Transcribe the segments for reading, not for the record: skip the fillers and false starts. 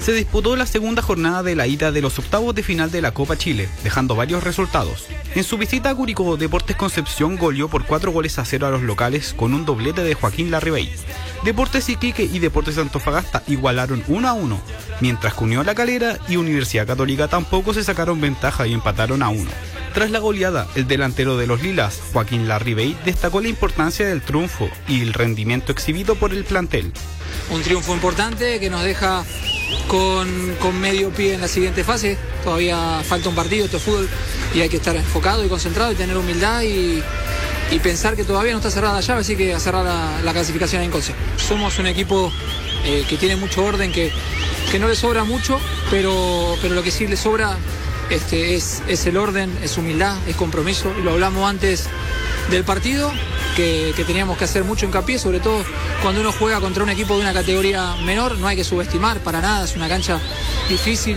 Se disputó la segunda jornada de la ida de los octavos de final de la Copa Chile, dejando varios resultados. En su visita a Curicó, Deportes Concepción goleó por 4-0 a los locales con un doblete de Joaquín Larribey. Deportes Iquique y Deportes Antofagasta igualaron 1-1, mientras que Unión La Calera y Universidad Católica tampoco se sacaron ventaja y empataron a 1. Tras la goleada, el delantero de los Lilas, Joaquín Larribey, destacó la importancia del triunfo y el rendimiento exhibido por el plantel. Un triunfo importante que nos deja con medio pie en la siguiente fase. Todavía falta un partido, esto es fútbol, y hay que estar enfocado y concentrado y tener humildad y pensar que todavía no está cerrada la llave, así que a cerrar la clasificación en Conce. Somos un equipo que tiene mucho orden, que no le sobra mucho, pero lo que sí le sobra es el orden, es humildad, es compromiso, y lo hablamos antes del partido, que teníamos que hacer mucho hincapié, sobre todo cuando uno juega contra un equipo de una categoría menor. No hay que subestimar para nada, es una cancha difícil,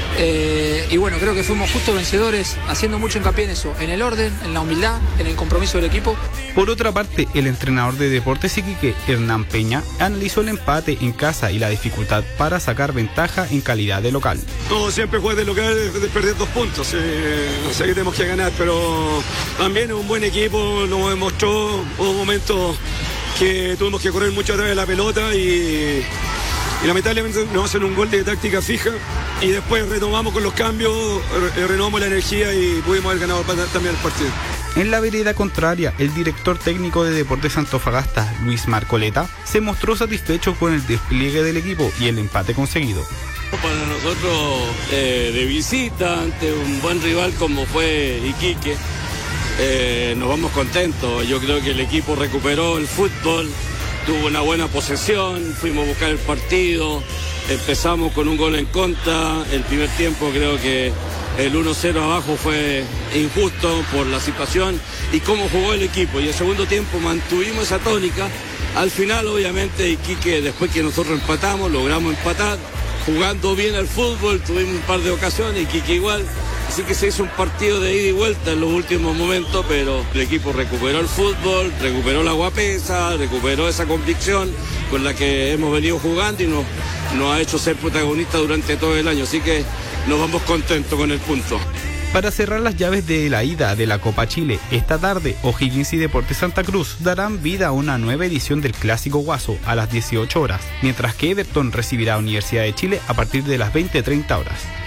y bueno, creo que fuimos justo vencedores, haciendo mucho hincapié en eso, en el orden, en la humildad, en el compromiso del equipo. Por otra parte, el entrenador de Deportes Iquique, Hernán Peña, analizó el empate en casa y la dificultad para sacar ventaja en calidad de local. No, siempre jugar de local es perder 2 puntos, o sea que tenemos que ganar, pero también es un buen equipo, lo demostró. Hubo momentos que tuvimos que correr mucho atrás de la pelota y lamentablemente nos hacen un gol de táctica fija, y después retomamos con los cambios, renovamos la energía y pudimos haber ganado también el partido. En la vereda contraria, el director técnico de Deportes Antofagasta, Luis Marcoleta, se mostró satisfecho con el despliegue del equipo y el empate conseguido. Para nosotros, de visita ante un buen rival como fue Iquique, nos vamos contentos. Yo creo que el equipo recuperó el fútbol, tuvo una buena posesión, fuimos a buscar el partido, empezamos con un gol en contra. El primer tiempo creo que el 1-0 abajo fue injusto por la situación y cómo jugó el equipo, y el segundo tiempo mantuvimos esa tónica. Al final, obviamente, Iquique, después que nosotros empatamos, logramos empatar, jugando bien al fútbol, tuvimos un par de ocasiones, Iquique igual, así que se hizo un partido de ida y vuelta en los últimos momentos, pero el equipo recuperó el fútbol, recuperó la guapesa, recuperó esa convicción con la que hemos venido jugando y nos ha hecho ser protagonistas durante todo el año, así que nos vamos contentos con el punto. Para cerrar las llaves de la ida de la Copa Chile, esta tarde O'Higgins y Deportes Santa Cruz darán vida a una nueva edición del Clásico Guaso a las 18 horas, mientras que Everton recibirá a Universidad de Chile a partir de las 20:30 horas.